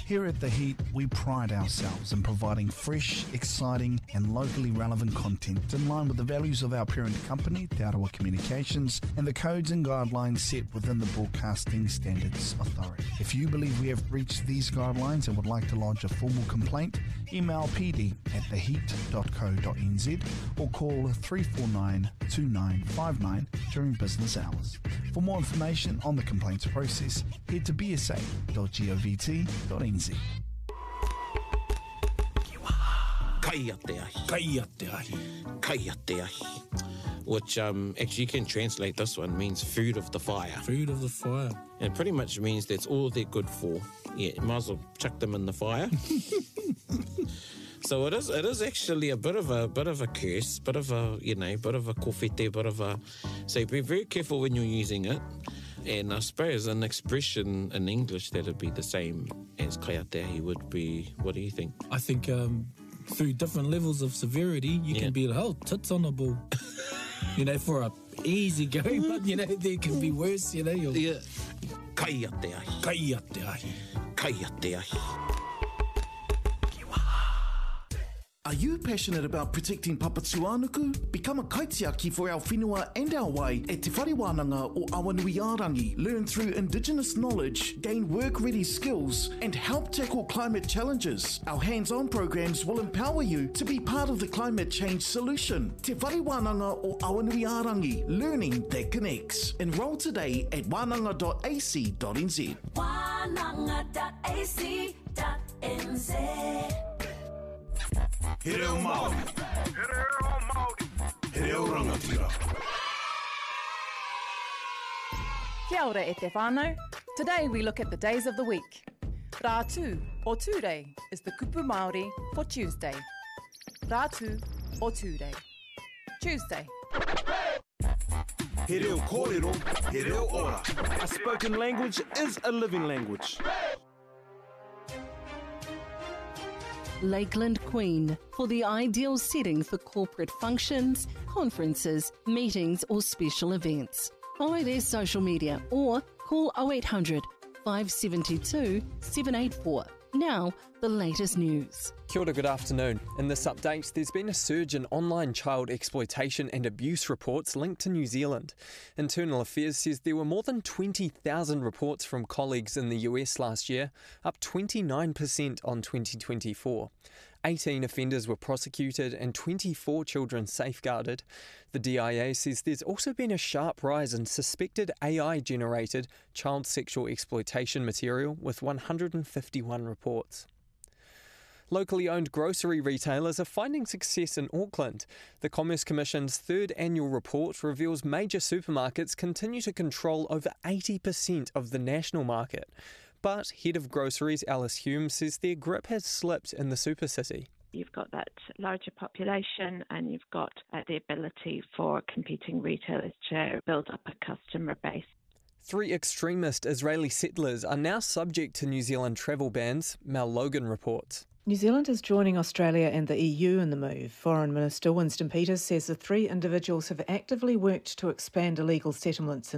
Here at The Heat, we pride ourselves in providing fresh, exciting and locally relevant content in line with the values of our parent company, Te Arawa Communications, and the codes and guidelines set within the Broadcasting Standards Authority. If you believe we have breached these guidelines and would like to lodge a formal complaint, email pd@theheat.co.nz or call 349-2959 during business hours. For more information on the complaints process, head to bsa.govt.nz. Kaya te ahi. Which actually you can translate this one means food of the fire. Food of the fire. And it pretty much means that's all they're good for. Yeah, you might as well chuck them in the fire. So it is actually a bit of a curse, bit of a kofete, bit of a. So be very careful when you're using it. And I suppose an expression in English that'd be the same as kaya te ahi would be. What do you think? I think through different levels of severity, you can be like, tits on a ball. For a easy going, but there can be worse. Yeah. Kaya te ahi. Kaya te ahi. Kaya te ahi. Are you passionate about protecting Papatūānuku? Become a kaitiaki for our whenua and our wai at Te Whare-Wānanga o Awanuiārangi. Learn through Indigenous knowledge, gain work-ready skills, and help tackle climate challenges. Our hands-on programs will empower you to be part of the climate change solution. Te Whare-Wānanga o Awanuiārangi. Learning that connects. Enroll today at wananga.ac.nz. wananga.ac.nz. He reo Māori. He reo rangatira. Kia ora e te whānau. Today we look at the days of the week. Rātu, or Tuesday, is the kupu Māori for Tuesday. Rātu, or Tuesday. Tuesday. He reo kōrero, he reo ora. A spoken language is a living language. Lakeland Queen, for the ideal setting for corporate functions, conferences, meetings or special events. Follow their social media or call 0800 572 784. Now, the latest news. Kia ora, good afternoon. In this update, there's been a surge in online child exploitation and abuse reports linked to New Zealand. Internal Affairs says there were more than 20,000 reports from colleagues in the US last year, up 29% on 2024. 18 offenders were prosecuted and 24 children safeguarded. The DIA says there's also been a sharp rise in suspected AI-generated child sexual exploitation material, with 151 reports. Locally owned grocery retailers are finding success in Auckland. The Commerce Commission's third annual report reveals major supermarkets continue to control over 80% of the national market. But head of groceries Alice Hume says their grip has slipped in the super city. You've got that larger population and you've got the ability for competing retailers to build up a customer base. 3 extremist Israeli settlers are now subject to New Zealand travel bans, Mel Logan reports. New Zealand is joining Australia and the EU in the move. Foreign Minister Winston Peters says the 3 individuals have actively worked to expand illegal settlements in